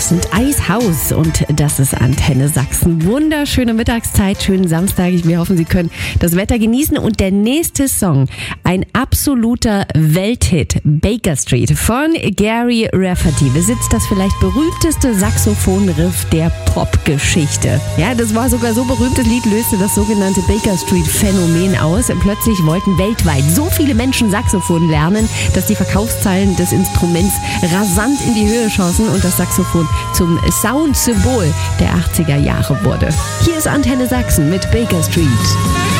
Das sind Eishaus und das ist Antenne Sachsen. Wunderschöne Mittagszeit, schönen Samstag. Wir hoffen, Sie können das Wetter genießen. Und der nächste Song, ein absoluter Welthit, Baker Street von Gary Rafferty, besitzt das vielleicht berühmteste Saxophonriff der Popgeschichte. Ja, das war sogar so berühmt, das Lied löste das sogenannte Baker Street Phänomen aus. Plötzlich wollten weltweit so viele Menschen Saxophon lernen, dass die Verkaufszahlen des Instruments rasant in die Höhe schossen und das Saxophon zum Soundsymbol der 80er Jahre wurde. Hier ist Antenne Sachsen mit Baker Street.